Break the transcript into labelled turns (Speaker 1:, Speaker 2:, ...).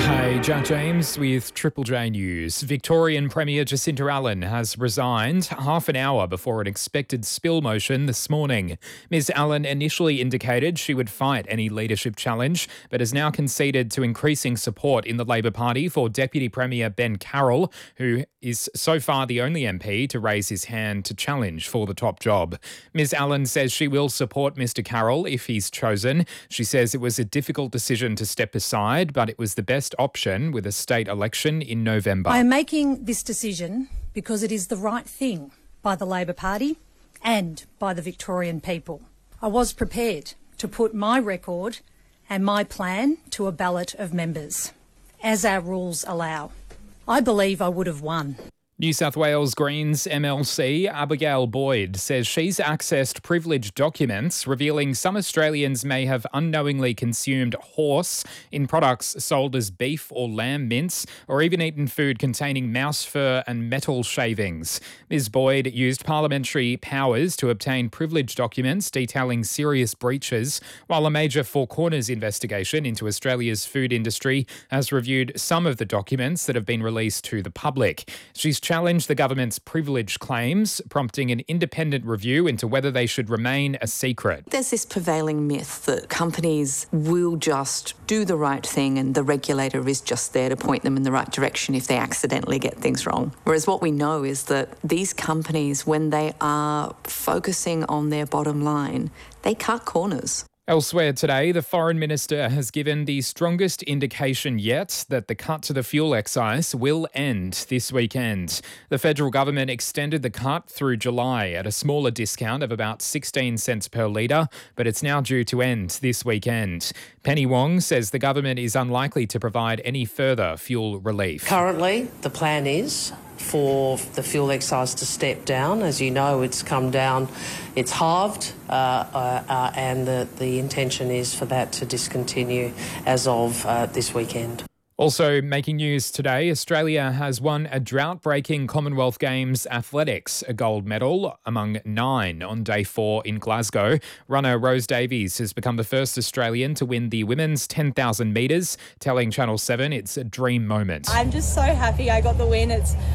Speaker 1: Hey, Jack James with Triple J News. Victorian Premier Jacinta Allen has resigned half an hour before an expected spill motion this morning. Ms Allen initially indicated she would fight any leadership challenge, but has now conceded to increasing support in the Labor Party for Deputy Premier Ben Carroll, who is so far the only MP to raise his hand to challenge for the top job. Ms Allen says she will support Mr Carroll if he's chosen. She says it was a difficult decision to step aside, but it was the best option with a state election in November.
Speaker 2: I am making this decision because it is the right thing by the Labor Party and by the Victorian people. I was prepared to put my record and my plan to a ballot of members, as our rules allow. I believe I would have won.
Speaker 1: New South Wales Greens MLC Abigail Boyd says she's accessed privileged documents revealing some Australians may have unknowingly consumed horse in products sold as beef or lamb mince, or even eaten food containing mouse fur and metal shavings. Ms Boyd used parliamentary powers to obtain privileged documents detailing serious breaches, while a major Four Corners investigation into Australia's food industry has reviewed some of the documents that have been released to the public. She's challenged the government's privilege claims, prompting an independent review into whether they should remain a secret.
Speaker 3: There's this prevailing myth that companies will just do the right thing and the regulator is just there to point them in the right direction if they accidentally get things wrong. Whereas what we know is that these companies, when they are focusing on their bottom line, they cut corners.
Speaker 1: Elsewhere today, the Foreign Minister has given the strongest indication yet that the cut to the fuel excise will end this weekend. The federal government extended the cut through July at a smaller discount of about 16 cents per litre, but it's now due to end this weekend. Penny Wong says the government is unlikely to provide any further fuel relief.
Speaker 4: Currently, the plan is for the fuel excise to step down. As you know, it's come down, it's halved, and the intention is for that to discontinue as of this weekend.
Speaker 1: Also making news today, Australia has won a drought-breaking Commonwealth Games athletics, a gold medal among 9 on day 4 in Glasgow. Runner Rose Davies has become the first Australian to win the women's 10,000 metres, telling Channel 7 it's a dream moment.
Speaker 5: I'm just so happy I got the win. It's